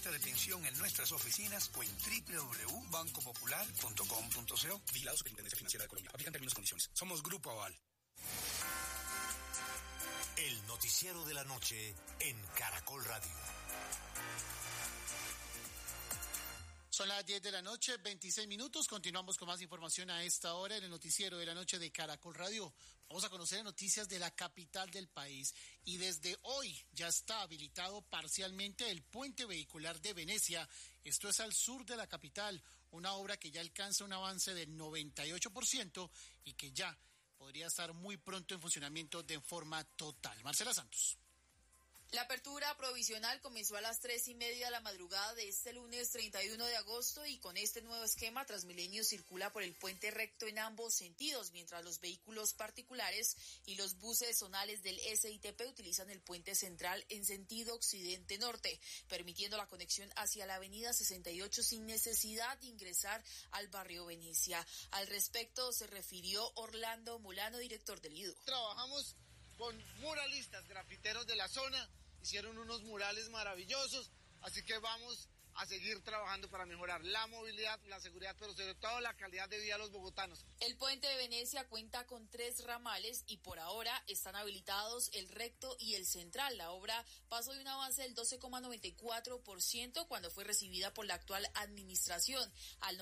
oferta de pensión en nuestras oficinas o en www.bancopopular.com.co. Vigilado Superintendencia Financiera de Colombia. Aplican términos y condiciones. Somos Grupo Aval. El noticiero de la noche en Caracol Radio. Son las 10 de la noche, 26 minutos. Continuamos con más información a esta hora en el noticiero de la noche de Caracol Radio. Vamos a conocer noticias de la capital del país. Y desde hoy ya está habilitado parcialmente el puente vehicular de Venecia. Esto es al sur de la capital, una obra que ya alcanza un avance del 98% y que ya podría estar muy pronto en funcionamiento de forma total. Marcela Santos. La apertura provisional comenzó a las 3:30 de la madrugada de este lunes 31 de agosto y con este nuevo esquema Transmilenio circula por el puente recto en ambos sentidos, mientras los vehículos particulares y los buses zonales del SITP utilizan el puente central en sentido occidente-norte, permitiendo la conexión hacia la avenida 68 sin necesidad de ingresar al barrio Venecia. Al respecto se refirió Orlando Molano, director del IDU. Trabajamos con muralistas, grafiteros de la zona, hicieron unos murales maravillosos, así que vamos a seguir trabajando para mejorar la movilidad, la seguridad, pero sobre todo la calidad de vida de los bogotanos. El puente de Venecia cuenta con 3 ramales y por ahora están habilitados el recto y el central. La obra pasó de un avance del 12,94% cuando fue recibida por la actual administración al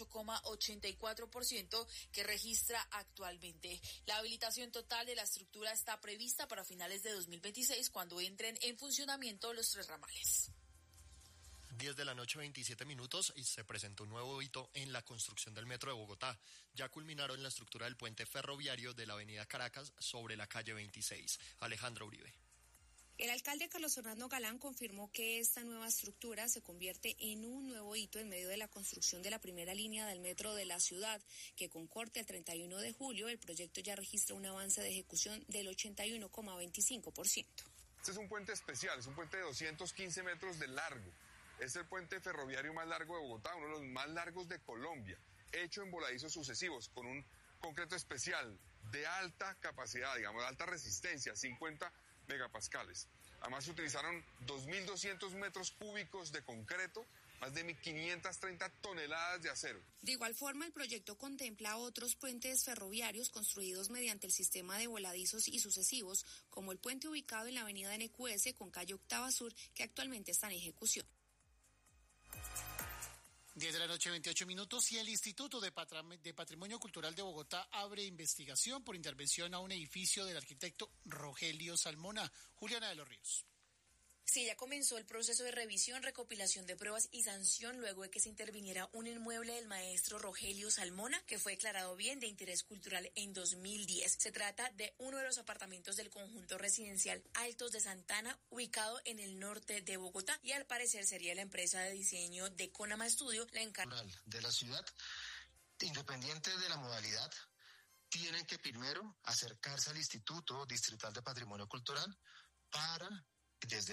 98,84% que registra actualmente. La habilitación total de la estructura está prevista para finales de 2026 cuando entren en funcionamiento los 3 ramales. 10 de la noche, 27 minutos, y se presentó un nuevo hito en la construcción del metro de Bogotá. Ya culminaron la estructura del puente ferroviario de la avenida Caracas sobre la calle 26. Alejandra Uribe. El alcalde Carlos Fernando Galán confirmó que esta nueva estructura se convierte en un nuevo hito en medio de la construcción de la primera línea del metro de la ciudad, que con corte al 31 de julio, el proyecto ya registra un avance de ejecución del 81,25%. Este es un puente especial, es un puente de 215 metros de largo. Es el puente ferroviario más largo de Bogotá, uno de los más largos de Colombia, hecho en voladizos sucesivos, con un concreto especial de alta capacidad, digamos, de alta resistencia, 50 megapascales. Además se utilizaron 2.200 metros cúbicos de concreto, más de 530 toneladas de acero. De igual forma, el proyecto contempla otros puentes ferroviarios construidos mediante el sistema de voladizos y sucesivos, como el puente ubicado en la avenida NQS con calle Octava Sur, que actualmente está en ejecución. 10 de la noche, 28 minutos, y el Instituto de Patrimonio Cultural de Bogotá abre investigación por intervención a un edificio del arquitecto Rogelio Salmona. Juliana de los Ríos. Sí, ya comenzó el proceso de revisión, recopilación de pruebas y sanción luego de que se interviniera un inmueble del maestro Rogelio Salmona, que fue declarado bien de interés cultural en 2010. Se trata de uno de los apartamentos del conjunto residencial Altos de Santana, ubicado en el norte de Bogotá, y al parecer sería la empresa de diseño de Conama Studio la encargada de la ciudad, independiente de la modalidad. Tienen que primero acercarse al Instituto Distrital de Patrimonio Cultural para, desde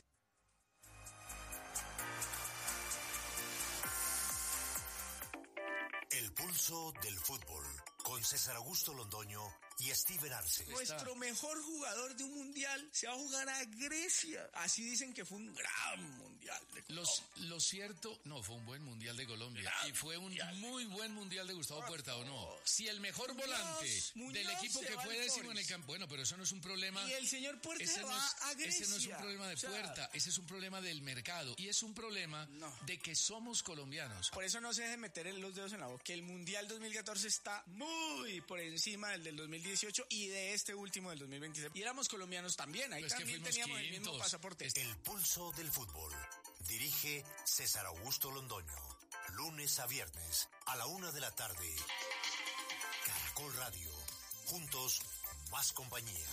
El pulso del fútbol, con César Augusto Londoño y Steven Arce. Nuestro mejor jugador de un mundial se va a jugar a Grecia. Así dicen que fue un gran mundial de Colombia. Lo cierto, no, fue un buen mundial de Colombia. Y fue un muy buen mundial de Gustavo Puerta, ¿o no? Si el mejor volante del equipo que fue décimo en el campo... Bueno, pero eso no es un problema... Y el señor Puerta va a Grecia. Ese no es un problema de Puerta, ese es un problema del mercado. Y es un problema de que somos colombianos. Por eso no se dejen meter los dedos en la boca. Que el mundial 2014 está muy por encima del 2018 y de este último del 2026. Y éramos colombianos también, ahí pues también teníamos el mismo pasaporte. El pulso del fútbol. Dirige César Augusto Londoño. Lunes a viernes a la 1 de la tarde. Caracol Radio. Juntos, más compañía.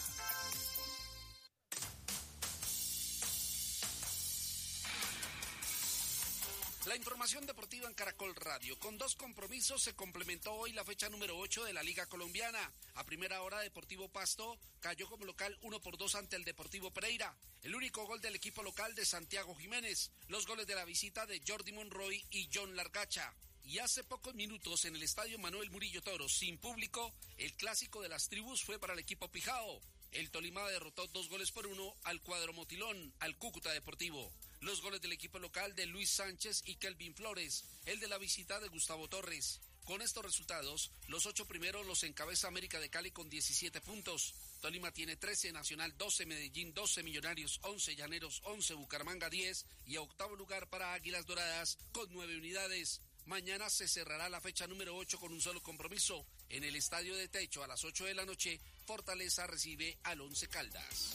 La información deportiva en Caracol Radio. Con 2 compromisos se complementó hoy la fecha número 8 de la Liga Colombiana. A primera hora, Deportivo Pasto cayó como local 1-2 ante el Deportivo Pereira. El único gol del equipo local de Santiago Jiménez. Los goles de la visita de Jordi Monroy y John Largacha. Y hace pocos minutos en el estadio Manuel Murillo Toro, sin público, el clásico de las tribus fue para el equipo Pijao. El Tolima derrotó 2-1 al cuadro Motilón, al Cúcuta Deportivo. Los goles del equipo local de Luis Sánchez y Kelvin Flores, el de la visita de Gustavo Torres. Con estos resultados, los 8 primeros los encabeza América de Cali con 17 puntos. Tolima tiene 13, Nacional 12, Medellín 12, Millonarios 11, Llaneros 11, Bucaramanga 10 y a octavo lugar para Águilas Doradas con 9 unidades. Mañana se cerrará la fecha número 8 con un solo compromiso. En el Estadio de Techo a las 8 de la noche, Fortaleza recibe al Once Caldas.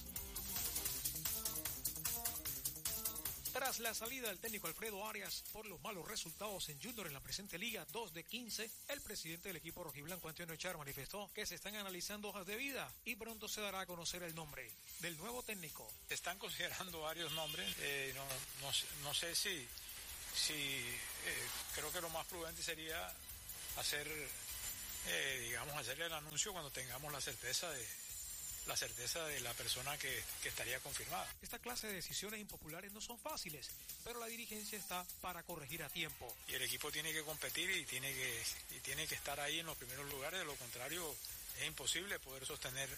Tras la salida del técnico Alfredo Arias por los malos resultados en Junior en la presente liga 2 de 15, el presidente del equipo rojiblanco, Antonio Echar, manifestó que se están analizando hojas de vida y pronto se dará a conocer el nombre del nuevo técnico. Se están considerando varios nombres, no sé si creo que lo más prudente sería hacerle el anuncio cuando tengamos la certeza de la persona que estaría confirmada. Esta clase de decisiones impopulares no son fáciles, pero la dirigencia está para corregir a tiempo. Y el equipo tiene que competir y tiene que estar ahí en los primeros lugares, de lo contrario es imposible poder sostener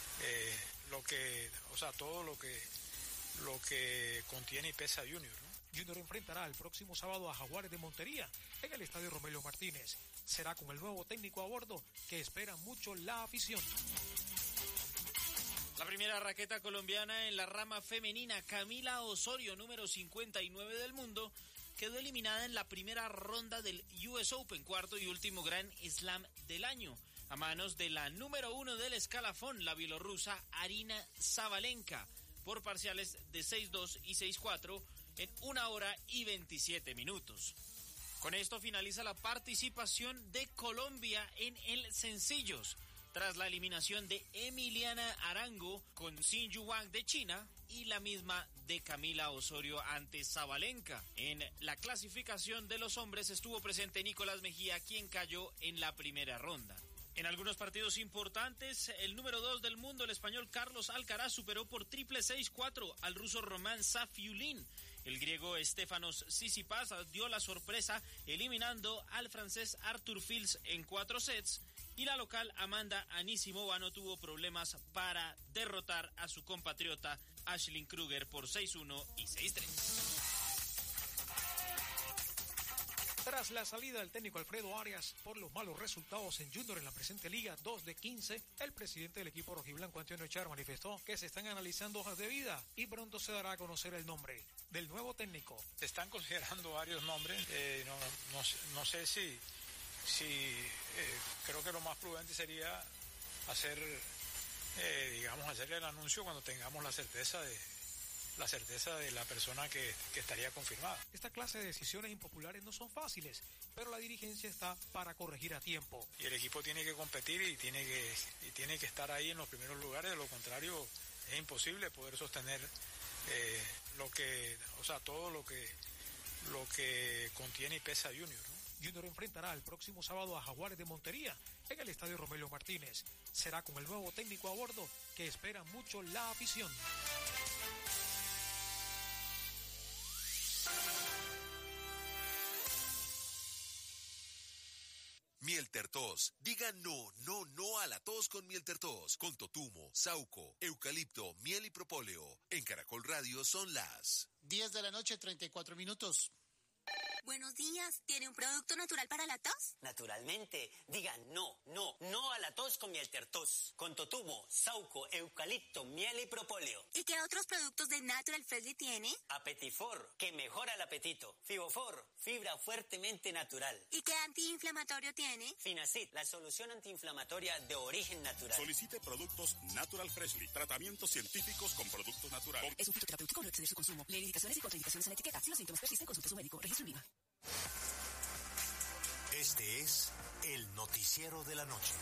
todo lo que contiene y pesa Junior, ¿no? Junior enfrentará el próximo sábado a Jaguares de Montería en el Estadio Romelio Martínez. Será con el nuevo técnico a bordo que espera mucho la afición. La primera raqueta colombiana en la rama femenina, Camila Osorio, número 59 del mundo, quedó eliminada en la primera ronda del US Open, cuarto y último Grand Slam del año, a manos de la número 1 del escalafón, la bielorrusa Arina Sabalenka, por parciales de 6-2 y 6-4 en 1 hora y 27 minutos. Con esto finaliza la participación de Colombia en el sencillos, tras la eliminación de Emiliana Arango con Xin Yuang de China y la misma de Camila Osorio ante Sabalenka. En la clasificación de los hombres estuvo presente Nicolás Mejía, quien cayó en la primera ronda. En algunos partidos importantes, el número 2 del mundo, el español Carlos Alcaraz, superó por triple 6-4 al ruso Roman Safiullin. El griego Stefanos Tsitsipas dio la sorpresa eliminando al francés Arthur Fils en 4 sets. Y la local Amanda Anisimova no tuvo problemas para derrotar a su compatriota Ashlyn Kruger por 6-1 y 6-3. Tras la salida del técnico Alfredo Arias por los malos resultados en Junior en la presente liga 2 de 15, el presidente del equipo rojiblanco, Antonio Echar, manifestó que se están analizando hojas de vida y pronto se dará a conocer el nombre del nuevo técnico. Se están considerando varios nombres, no sé si creo que lo más prudente sería hacerle el anuncio cuando tengamos la certeza de la persona que estaría confirmada. Esta clase de decisiones impopulares no son fáciles, pero la dirigencia está para corregir a tiempo. Y el equipo tiene que competir y tiene que estar ahí en los primeros lugares, de lo contrario es imposible poder sostener todo lo que contiene y pesa Junior, ¿no? Junior enfrentará el próximo sábado a Jaguares de Montería en el Estadio Romelio Martínez. Será con el nuevo técnico a bordo que espera mucho la afición. Mieltertos. Diga no a la tos con Mieltertos. Con totumo, sauco, eucalipto, miel y propóleo. En Caracol Radio son las 10 de la noche, 34 minutos. Buenos días, ¿tiene un producto natural para la tos? Naturalmente, diga no a la tos con Mieltertos, con totumo, sauco, eucalipto, miel y propóleo. ¿Y qué otros productos de Natural Freshly tiene? Apetifor, que mejora el apetito. Fibofor, fibra fuertemente natural. ¿Y qué antiinflamatorio tiene? Finacid, la solución antiinflamatoria de origen natural. Solicite productos Natural Freshly, tratamientos científicos con productos naturales. Es un fitoterapéutico, no exceder su consumo. Lee indicaciones y contraindicaciones en la etiqueta. Si los síntomas persisten, consulte a su médico. Registro INVIMA. Este es el noticiero de la noche.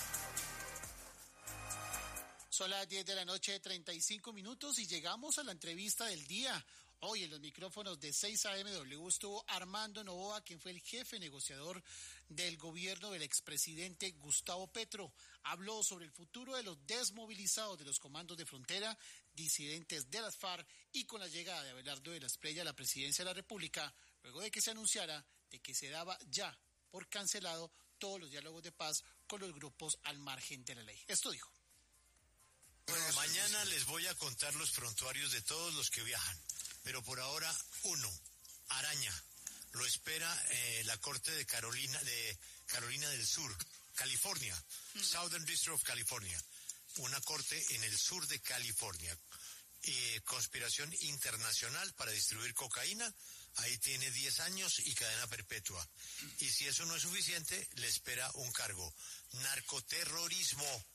Son las 10 de la noche, 35 minutos y llegamos a la entrevista del día. Hoy en los micrófonos de 6 AMW estuvo Armando Novoa, quien fue el jefe negociador del gobierno del expresidente Gustavo Petro. Habló sobre el futuro de los desmovilizados de los comandos de frontera, disidentes de las FARC y con la llegada de Abelardo de la Espriella a la presidencia de la República, luego de que se anunciara de que se daba ya por cancelado todos los diálogos de paz con los grupos al margen de la ley. Esto dijo. Mañana les voy a contar los prontuarios de todos los que viajan. Pero por ahora, Araña. Lo espera la Corte de Carolina del Sur, California, Southern District of California. Una corte en el sur de California. Conspiración internacional para distribuir cocaína. Ahí tiene 10 años y cadena perpetua. Y si eso no es suficiente, le espera un cargo. Narcoterrorismo.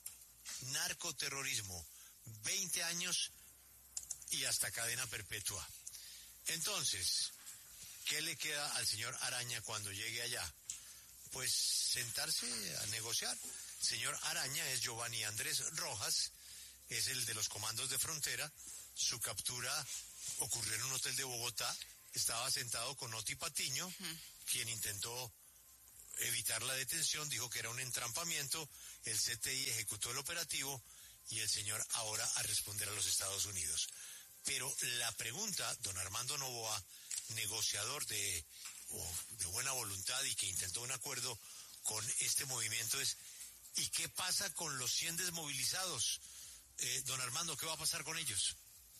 20 años y hasta cadena perpetua. Entonces, ¿qué le queda al señor Araña cuando llegue allá? Pues sentarse a negociar. Señor Araña es Giovanni Andrés Rojas, es el de los comandos de frontera. Su captura ocurrió en un hotel de Bogotá. Estaba sentado con Oti Patiño, quien intentó evitar la detención, dijo que era un entrampamiento. El CTI ejecutó el operativo y el señor ahora a responder a los Estados Unidos. Pero la pregunta, don Armando Noboa, negociador de buena voluntad y que intentó un acuerdo con este movimiento, es ¿y qué pasa con los 100 desmovilizados? Don Armando, ¿qué va a pasar con ellos?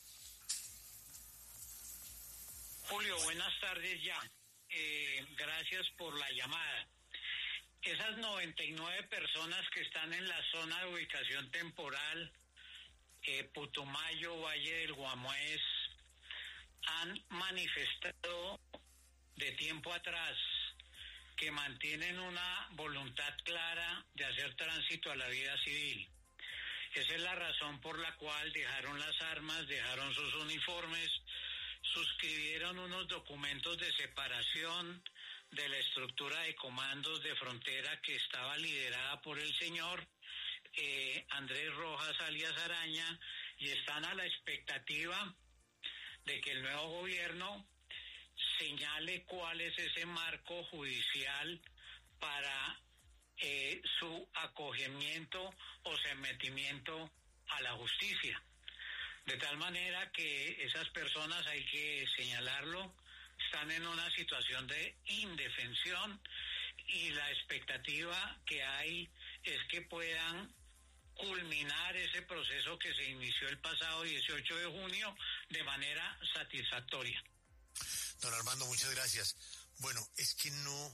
Julio, buenas tardes ya. Gracias por la llamada. Esas 99 personas que están en la zona de ubicación temporal, Putumayo, Valle del Guamués, han manifestado de tiempo atrás que mantienen una voluntad clara de hacer tránsito a la vida civil. Esa es la razón por la cual dejaron las armas, dejaron sus uniformes, suscribieron unos documentos de separación de la estructura de comandos de frontera que estaba liderada por el señor Andrés Rojas alias Araña, y están a la expectativa de que el nuevo gobierno señale cuál es ese marco judicial para su acogimiento o sometimiento a la justicia. De tal manera que esas personas, hay que señalarlo, están en una situación de indefensión, y la expectativa que hay es que puedan culminar ese proceso que se inició el pasado 18 de junio de manera satisfactoria. Don Armando, muchas gracias. Bueno, es que no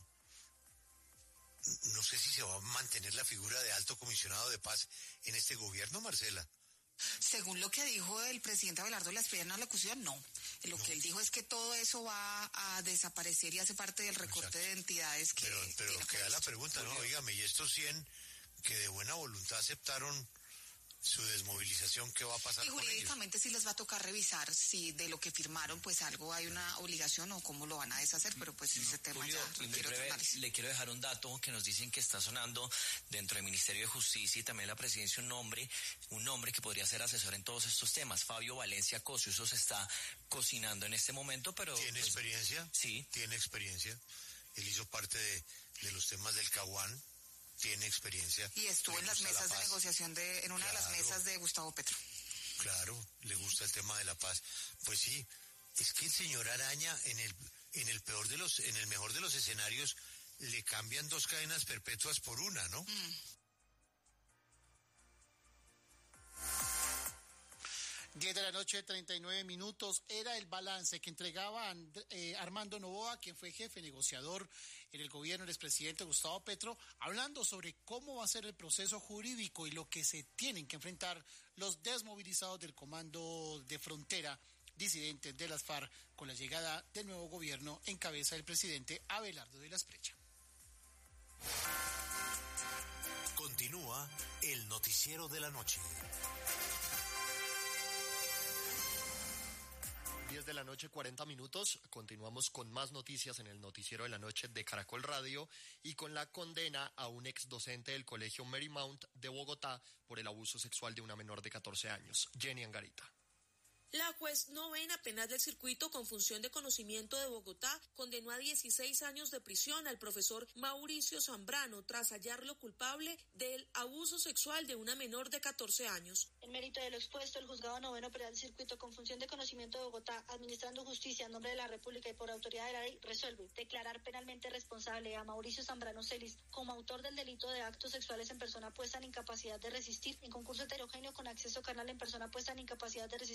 sé si se va a mantener la figura de alto comisionado de paz en este gobierno, Marcela. Según lo que dijo el presidente Abelardo Lasprilla en la locución, no. Lo que él dijo es que todo eso va a desaparecer y hace parte del recorte de entidades que... Pero queda la pregunta, ¿no? Óigame, y estos 100 que de buena voluntad aceptaron su desmovilización, ¿qué va a pasar con ellos? Y jurídicamente sí les va a tocar revisar si de lo que firmaron pues algo hay una obligación o cómo lo van a deshacer, pero pues ese tema Julio, ya requiere otro análisis. Le quiero dejar un dato que nos dicen que está sonando dentro del Ministerio de Justicia y también la Presidencia un nombre que podría ser asesor en todos estos temas. Fabio Valencia Cosio, eso se está cocinando en este momento, pero... ¿Tiene experiencia? Sí. Tiene experiencia. Él hizo parte de los temas del Caguán. Tiene experiencia. Y estuvo en las mesas de negociación en una de las mesas de Gustavo Petro. Claro, le gusta el tema de la paz. Pues sí, es que el señor Araña en el mejor de los escenarios le cambian 2 cadenas perpetuas por una, ¿no? 10 de la noche, 39 minutos, era el balance que entregaba Armando Noboa, quien fue jefe negociador en el gobierno del expresidente Gustavo Petro, hablando sobre cómo va a ser el proceso jurídico y lo que se tienen que enfrentar los desmovilizados del comando de frontera disidentes de las FARC con la llegada del nuevo gobierno en cabeza del presidente Abelardo de la Esprecha. Continúa el noticiero de la noche. 10 de la noche, 40 minutos. Continuamos con más noticias en el noticiero de la noche de Caracol Radio y con la condena a un ex docente del colegio Marymount de Bogotá por el abuso sexual de una menor de 14 años. Jenny Angarita. La juez novena penal del circuito con función de conocimiento de Bogotá condenó a 16 años de prisión al profesor Mauricio Zambrano tras hallarlo culpable del abuso sexual de una menor de 14 años. En mérito de lo expuesto, el juzgado noveno penal del circuito con función de conocimiento de Bogotá, administrando justicia en nombre de la República y por autoridad de la ley, resuelve declarar penalmente responsable a Mauricio Zambrano Celis como autor del delito de actos sexuales en persona puesta en incapacidad de resistir en concurso heterogéneo con acceso carnal en persona puesta en incapacidad de resistir, conforme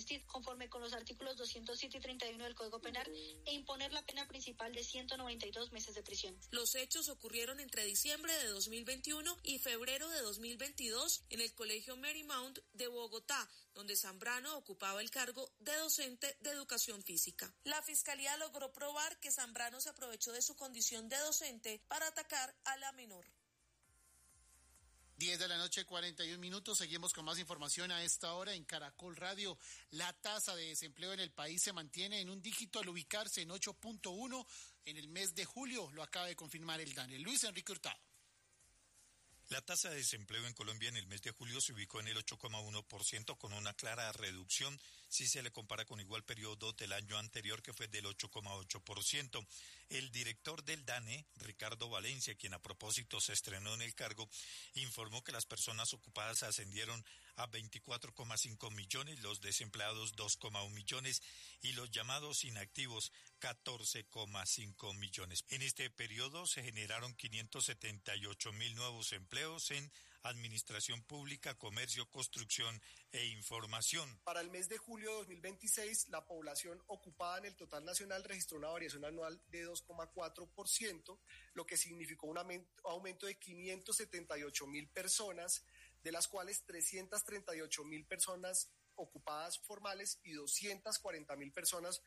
conforme con los artículos 207 y 31 del Código Penal e imponer la pena principal de 192 meses de prisión. Los hechos ocurrieron entre diciembre de 2021 y febrero de 2022 en el Colegio Marymount de Bogotá, donde Zambrano ocupaba el cargo de docente de educación física. La Fiscalía logró probar que Zambrano se aprovechó de su condición de docente para atacar a la menor. 10 de la noche, 41 minutos. Seguimos con más información a esta hora en Caracol Radio. La tasa de desempleo en el país se mantiene en un dígito al ubicarse en 8.1 en el mes de julio. Lo acaba de confirmar el DANE. Luis Enrique Hurtado. La tasa de desempleo en Colombia en el mes de julio se ubicó en el 8,1%, con una clara reducción si se le compara con igual periodo del año anterior, que fue del 8,8%. El director del DANE, Ricardo Valencia, quien a propósito se estrenó en el cargo, informó que las personas ocupadas ascendieron a 24,5 millones, los desempleados 2,1 millones y los llamados inactivos 14,5 millones. En este periodo se generaron 578,000 nuevos empleos en administración pública, comercio, construcción e información. Para el mes de julio de 2026, la población ocupada en el total nacional registró una variación anual de 2,4%, lo que significó un aumento de 578,000 personas, de las cuales 338,000 personas ocupadas formales y 240,000 personas